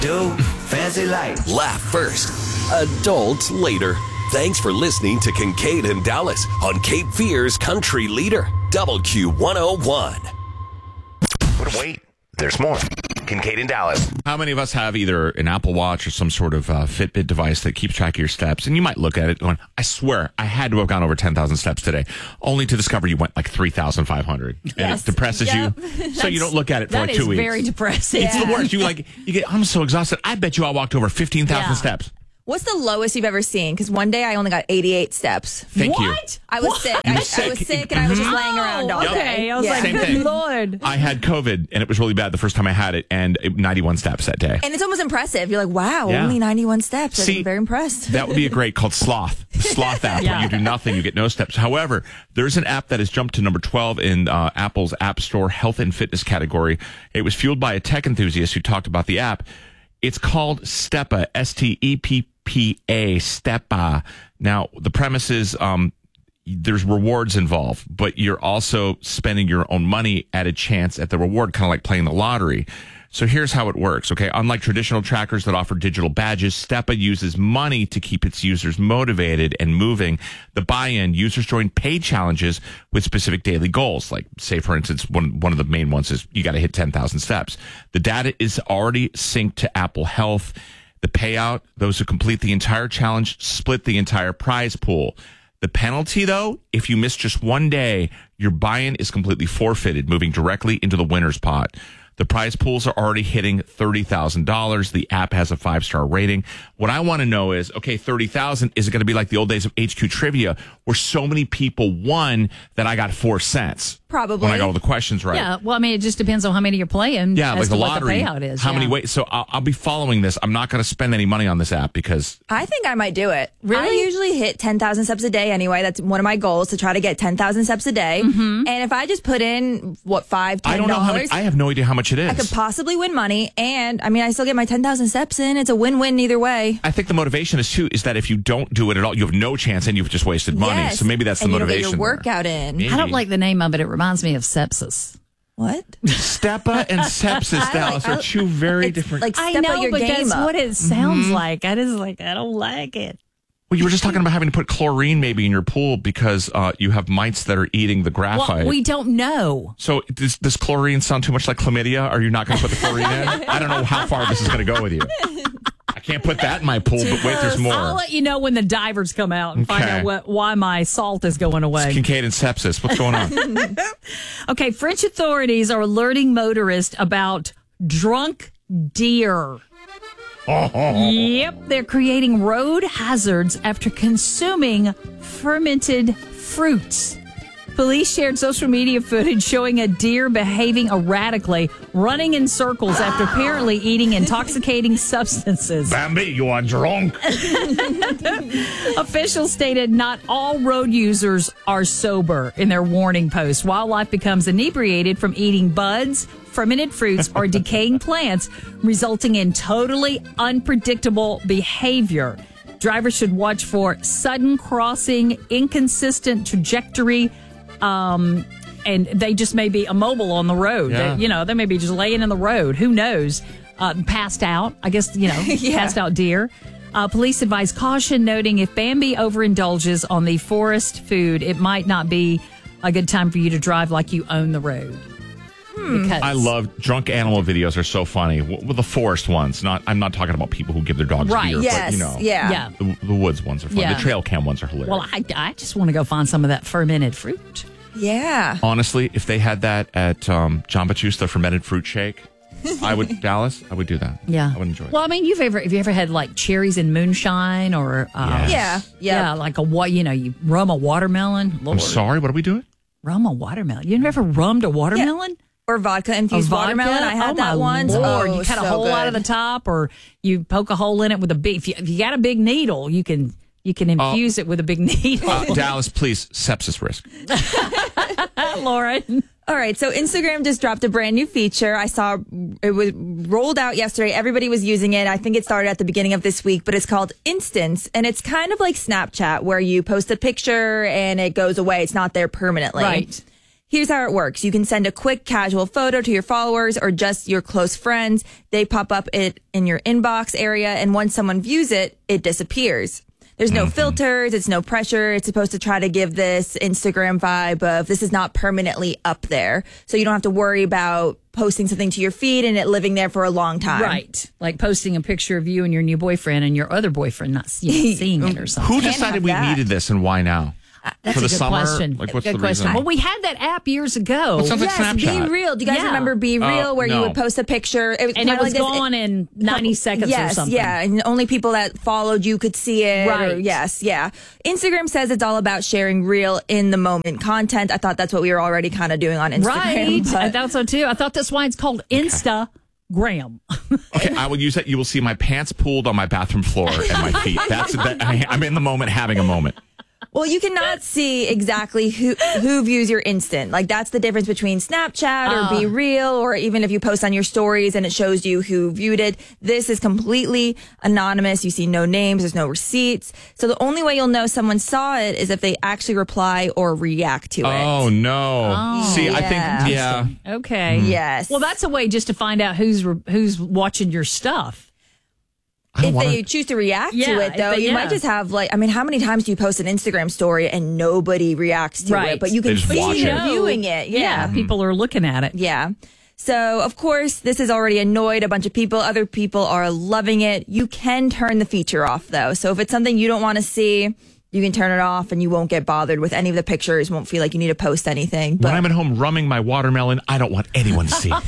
Do fancy light. Laugh first, adult later. Thanks for listening to Kincaid and Dallas on Cape Fear's Country Leader, WQ101. But wait, there's more. Kincaid and Dallas. How many of us have either an Apple Watch or some sort of Fitbit device that keeps track of your steps? And you might look at it going, I swear, I had to have gone over 10,000 steps today, only to discover you went like 3,500. And it depresses you. So you don't look at it for like 2 weeks. That is very depressing. It's the worst. You get, I'm so exhausted. I bet you I walked over 15,000 steps. What's the lowest you've ever seen? Because one day I only got 88 steps. Thank you. I was sick. I was sick and I was just laying around all day. Okay, I was like, Same good thing. Lord. I had COVID, and it was really bad the first time I had it, and 91 steps that day. And it's almost impressive. You're like, wow, Yeah. only 91 steps. See, I'm very impressed. That would be a great called Sloth. The Sloth app, where you do nothing, you get no steps. However, there's an app that has jumped to number 12 in Apple's App Store health and fitness category. It was fueled by a tech enthusiast who talked about the app. It's called Steppa, Steppa, Steppa. Now, the premise is there's rewards involved, but you're also spending your own money at a chance at the reward, kind of like playing the lottery. So here's how it works, okay? Unlike traditional trackers that offer digital badges, Steppa uses money to keep its users motivated and moving. The buy-in, users join paid challenges with specific daily goals. Like, say, for instance, one of the main ones is you got to hit 10,000 steps. The data is already synced to Apple Health. The payout, those who complete the entire challenge split the entire prize pool. The penalty, though, if you miss just one day, your buy-in is completely forfeited, moving directly into the winner's pot. The prize pools are already hitting $30,000. The app has a 5-star rating. What I want to know is, okay, 30,000, is it going to be like the old days of HQ Trivia where so many people won that I got 4 cents? Probably. When I got all the questions right. Yeah, well, I mean, it just depends on how many you're playing. Yeah, as like to the what lottery. The payout is. How many ways? So I'll be following this. I'm not going to spend any money on this app because I think I might do it. Really? I usually hit 10,000 steps a day anyway. That's one of my goals, to try to get 10,000 steps a day. Mm-hmm. And if I just put in, $5, $10, I don't know how much. I have no idea how much it is. I could possibly win money. And I mean, I still get my 10,000 steps in. It's a win-win either way. I think the motivation is that if you don't do it at all, you have no chance and you've just wasted money. Yes. So maybe that's the and motivation. You don't get your workout in. Maybe. I don't like the name of it. It reminds me of sepsis. What? Steppa and sepsis, Dallas, are two very different. Like, I step know, your but game that's up. what it sounds like. I don't like it. Well, you were just talking about having to put chlorine maybe in your pool because you have mites that are eating the graphite. Well, we don't know. So does chlorine sound too much like chlamydia? Are you not going to put the chlorine in? I don't know how far this is going to go with you. I can't put that in my pool, but wait, there's more. I'll let you know when the divers come out and find out why my salt is going away. It's Kincaid and sepsis. What's going on? Okay, French authorities are alerting motorists about drunk deer. Yep, they're creating road hazards after consuming fermented fruits. Police shared social media footage showing a deer behaving erratically, running in circles after apparently eating intoxicating substances. Bambi, you are drunk. Officials stated not all road users are sober in their warning post. Wildlife becomes inebriated from eating buds, fermented fruits, or decaying plants, resulting in totally unpredictable behavior. Drivers should watch for sudden crossing, inconsistent trajectory, and they just may be immobile on the road. Yeah. They may be just laying in the road. Who knows? Passed out. I guess, passed out deer. Police advise caution, noting if Bambi overindulges on the forest food, it might not be a good time for you to drive like you own the road. Because I love drunk animal videos. Are so funny. Well, the forest ones. I'm not talking about people who give their dogs Right. beer. Yes. But, Yeah. the woods ones are fun. Yeah. The trail cam ones are hilarious. Well, I just want to go find some of that fermented fruit. Yeah. Honestly, if they had that at Jamba Juice, the fermented fruit shake, I would do that. Yeah. I would enjoy it. Well, I mean, have you ever had like cherries and moonshine or Yes. Yeah. like you rum a watermelon? Lord. I'm sorry, what are we doing? Rum a watermelon. You never rummed a watermelon? Or vodka infused watermelon. I had that once. Lord. Oh, You cut a so hole out of good. the top, or you poke a hole in it with a big. If you got a big needle, you can infuse it with a big needle. Dallas, please, sepsis risk. Lauren. All right, so Instagram just dropped a brand new feature. I saw it was rolled out yesterday. Everybody was using it. I think it started at the beginning of this week, but it's called Instance, and it's kind of like Snapchat, where you post a picture and it goes away. It's not there permanently. Right. Here's how it works. You can send a quick casual photo to your followers or just your close friends. They pop up in your inbox area, and once someone views it, it disappears. There's no filters. It's no pressure. It's supposed to try to give this Instagram vibe of this is not permanently up there. So you don't have to worry about posting something to your feed and it living there for a long time. Right. Like posting a picture of you and your new boyfriend and your other boyfriend not seeing it or something. Who decided we needed this and why now? That's For a the good summer? question. Like, what's good the question. reason? Well, we had that app years ago. Well, it sounds like Yes, Snapchat. Be Real. Do you guys Yeah. remember Be Real where you no. would post a picture? It was And it kinda was like this- gone in 90 seconds yes, or something. Yeah, and only people that followed you could see it. Right. Yes, yeah. Instagram says it's all about sharing real in the moment content. I thought that's what we were already kind of doing on Instagram. Right. but- I thought so too. I thought that's why it's called Instagram. Okay, I will use that. You will see my pants pooled on my bathroom floor and my feet. I'm in the moment, having a moment. Well, you cannot see exactly who views your instant. Like that's the difference between Snapchat or Be Real, or even if you post on your stories and it shows you who viewed it. This is completely anonymous. You see no names. There's no receipts. So the only way you'll know someone saw it is if they actually reply or react to it. Oh, no. See, I yeah. think, yeah. Okay. Yes. Well, that's a way just to find out who's watching your stuff. If they choose to react to it, though, you might just have how many times do you post an Instagram story and nobody reacts to it? But you can just see watch them it. viewing it. Yeah. People are looking at it. Yeah. So, of course, this has already annoyed a bunch of people. Other people are loving it. You can turn the feature off, though. So if it's something you don't want to see, you can turn it off and you won't get bothered with any of the pictures. Won't feel like you need to post anything. But When I'm at home rumming my watermelon, I don't want anyone to see.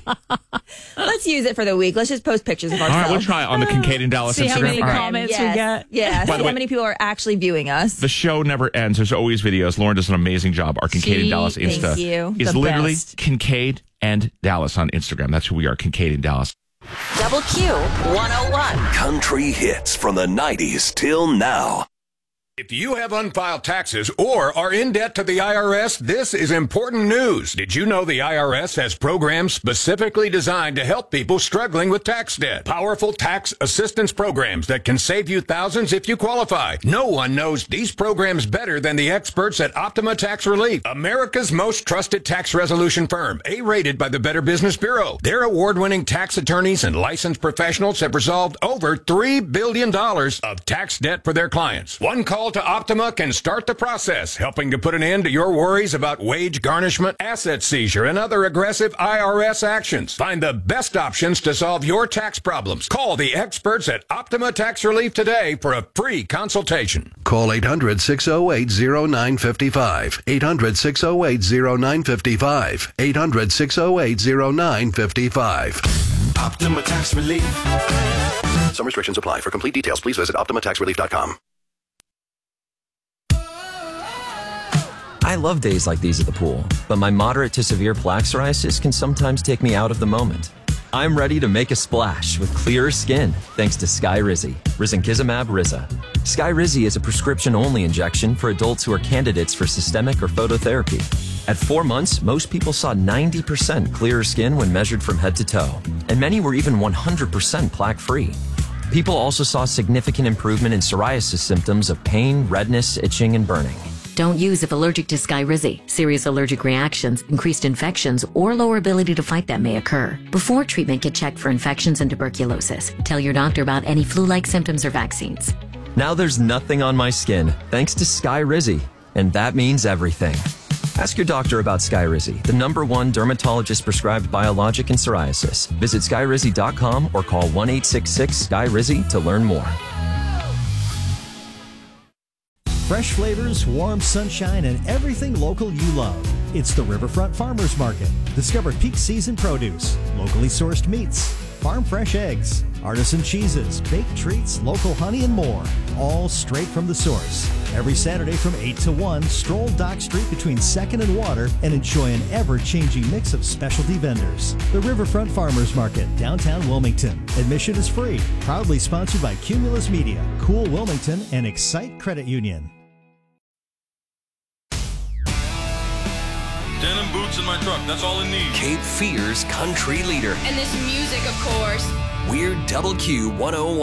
let's use it for the week. Let's just post pictures of All ourselves. right, we'll try it on the Kincaid and Dallas See Instagram. how many All right. comments we Yes. get. Yeah. By See the how way- many people are actually viewing us. The show never ends. There's always videos. Lauren does an amazing job. Our Kincaid and Dallas Thank Insta you. is The literally best. Kincaid and Dallas on Instagram. That's who we are, Kincaid and Dallas. Double Q 101. Country hits from the 90s till now. If you have unfiled taxes or are in debt to the IRS, this is important news. Did you know the IRS has programs specifically designed to help people struggling with tax debt? Powerful tax assistance programs that can save you thousands if you qualify. No one knows these programs better than the experts at Optima Tax Relief, America's most trusted tax resolution firm, A-rated by the Better Business Bureau. Their award-winning tax attorneys and licensed professionals have resolved over $3 billion of tax debt for their clients. One call to Optima can start the process, helping to put an end to your worries about wage garnishment, asset seizure, and other aggressive IRS actions. Find the best options to solve your tax problems. Call the experts at Optima Tax Relief today for a free consultation. Call 800-608-0955. 800-608-0955. 800-608-0955. Optima Tax Relief. Some restrictions apply. For complete details, please visit OptimaTaxRelief.com. I love days like these at the pool, but my moderate to severe plaque psoriasis can sometimes take me out of the moment. I'm ready to make a splash with clearer skin thanks to Skyrizi, risankizumab Riza. Skyrizi is a prescription-only injection for adults who are candidates for systemic or phototherapy. At 4 months, most people saw 90% clearer skin when measured from head to toe, and many were even 100% plaque-free. People also saw significant improvement in psoriasis symptoms of pain, redness, itching, and burning. Don't use if allergic to Skyrizi. Serious allergic reactions, increased infections, or lower ability to fight them may occur. Before treatment, get checked for infections and tuberculosis. Tell your doctor about any flu-like symptoms or vaccines. Now there's nothing on my skin thanks to Skyrizi, and that means everything. Ask your doctor about Skyrizi, the #1 dermatologist-prescribed biologic in psoriasis. Visit Skyrizi.com or call 1-866-SKYRIZI to learn more. Fresh flavors, warm sunshine, and everything local you love. It's the Riverfront Farmers Market. Discover peak season produce, locally sourced meats, farm fresh eggs, artisan cheeses, baked treats, local honey, and more. All straight from the source. Every Saturday from 8 to 1, stroll Dock Street between 2nd and Water and enjoy an ever-changing mix of specialty vendors. The Riverfront Farmers Market, downtown Wilmington. Admission is free. Proudly sponsored by Cumulus Media, Cool Wilmington, and Excite Credit Union. Denim boots in my truck. That's all I need. Cape Fear's country leader. And this music, of course. We're Double Q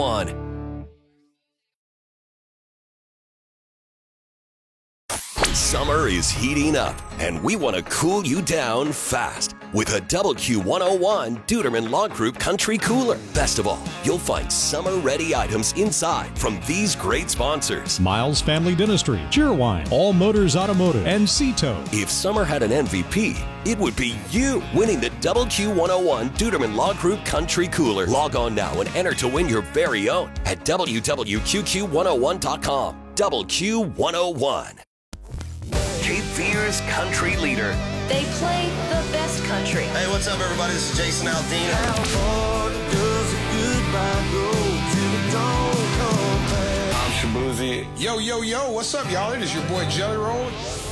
101. Summer is heating up, and we want to cool you down fast with a WQ101 Duderman Law Group Country Cooler. Best of all, you'll find summer-ready items inside from these great sponsors. Miles Family Dentistry, Cheerwine, All Motors Automotive, and Cito. If summer had an MVP, it would be you winning the WQ101 Duderman Law Group Country Cooler. Log on now and enter to win your very own at www.qqq101.com. WQ101. Cape Fear's country leader. They play the best country. Hey, what's up, everybody? This is Jason Aldean. I'm Shabuzi. Yo, what's up, y'all? It is your boy Jelly Roll.